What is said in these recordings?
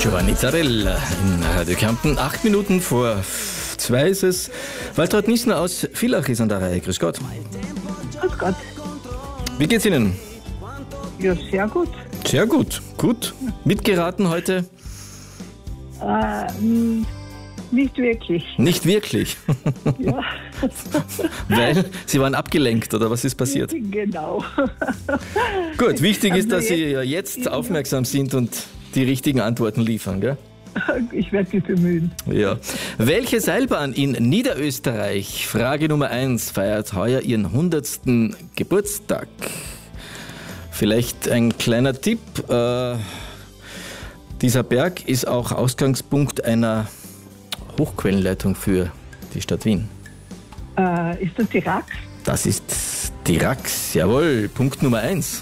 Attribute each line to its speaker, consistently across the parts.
Speaker 1: Giovanni Zarella in Radio Kärnten. 8 Minuten vor 2 ist es. Waltraud Niesner aus Villach ist an der Reihe. Grüß Gott.
Speaker 2: Grüß Gott.
Speaker 1: Wie geht's Ihnen?
Speaker 2: Ja, sehr gut.
Speaker 1: Sehr gut. Gut. Mitgeraten heute?
Speaker 2: Nicht wirklich.
Speaker 1: Nicht wirklich.
Speaker 2: Ja.
Speaker 1: Weil Sie waren abgelenkt, oder was ist passiert?
Speaker 2: Genau.
Speaker 1: Gut, wichtig ist, dass
Speaker 2: Also
Speaker 1: Sie ja jetzt aufmerksam sind und die richtigen Antworten liefern, gell?
Speaker 2: Ich werde mich bemühen.
Speaker 1: Ja. Welche Seilbahn in Niederösterreich, Frage Nummer 1, feiert heuer ihren 100. Geburtstag? Vielleicht ein kleiner Tipp. Dieser Berg ist auch Ausgangspunkt einer Hochquellenleitung für die Stadt Wien.
Speaker 2: Ist das die Rax?
Speaker 1: Das ist die Rax, jawohl. Punkt Nummer 1.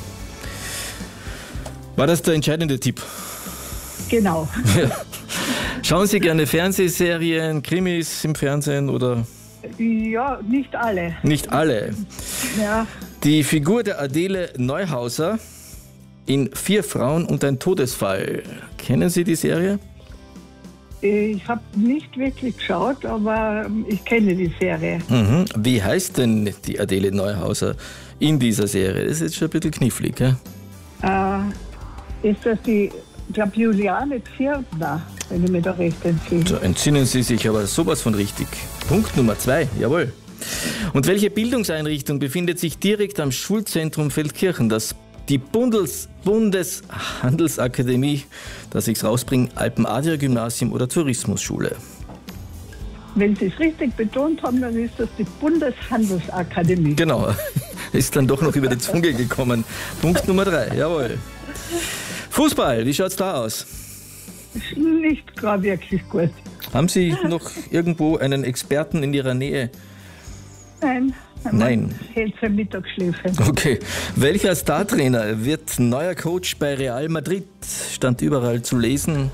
Speaker 1: War das der entscheidende Tipp?
Speaker 2: Genau.
Speaker 1: Ja. Schauen Sie gerne Fernsehserien, Krimis im Fernsehen oder?
Speaker 2: Ja, nicht alle.
Speaker 1: Nicht alle.
Speaker 2: Ja.
Speaker 1: Die Figur der Adele Neuhauser in 4 Frauen und ein Todesfall. Kennen Sie die Serie?
Speaker 2: Ich habe nicht wirklich geschaut, aber ich kenne die Serie.
Speaker 1: Mhm. Wie heißt denn die Adele Neuhauser in dieser Serie? Das ist jetzt schon ein bisschen knifflig, gell?
Speaker 2: Ist das die, ich glaube, Juliane Pfirtner, wenn ich mich da recht entsinne.
Speaker 1: So, entsinnen Sie sich aber sowas von richtig. Punkt Nummer 2, jawohl. Und welche Bildungseinrichtung befindet sich direkt am Schulzentrum Feldkirchen? Die Bundeshandelsakademie, dass ich es rausbringe, Alpen-Adria-Gymnasium oder Tourismusschule?
Speaker 2: Wenn Sie es richtig betont haben, dann ist das die Bundeshandelsakademie.
Speaker 1: Genau, ist dann doch noch über die Zunge gekommen. Punkt Nummer 3, jawohl. Fußball, wie schaut's da aus?
Speaker 2: Nicht gerade wirklich gut.
Speaker 1: Haben Sie noch irgendwo einen Experten in Ihrer Nähe?
Speaker 2: Nein.
Speaker 1: Nein.
Speaker 2: Hält sein Mittagsschläfchen.
Speaker 1: Okay. Welcher Startrainer wird neuer Coach bei Real Madrid? Stand überall zu lesen.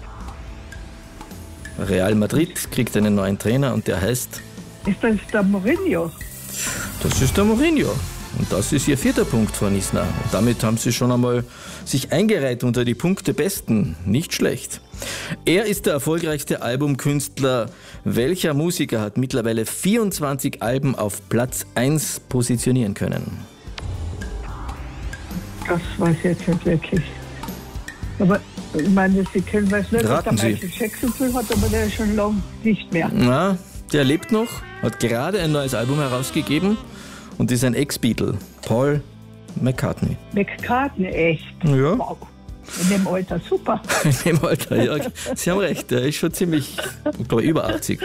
Speaker 1: Real Madrid kriegt einen neuen Trainer und der heißt?
Speaker 2: Ist das der Mourinho?
Speaker 1: Das ist der Mourinho. Und das ist Ihr 4. Punkt, Frau Niesner. Und damit haben Sie schon einmal sich eingereiht unter die Punktebesten. Nicht schlecht. Er ist der erfolgreichste Albumkünstler. Welcher Musiker hat mittlerweile 24 Alben auf Platz 1 positionieren können?
Speaker 2: Das weiß ich jetzt nicht wirklich. Aber ich meine, Sie kennen, weiß nicht,
Speaker 1: Raten
Speaker 2: dass der
Speaker 1: Sie.
Speaker 2: Michael Jackson viel hat, aber der ist schon lange nicht mehr.
Speaker 1: Na, der lebt noch, hat gerade ein neues Album herausgegeben und ist ein Ex-Beatle, Paul McCartney.
Speaker 2: McCartney, echt?
Speaker 1: Ja.
Speaker 2: Wow. In dem Alter, super.
Speaker 1: In dem Alter, ja. Sie haben recht, der ist schon ziemlich, ich glaube, über 80.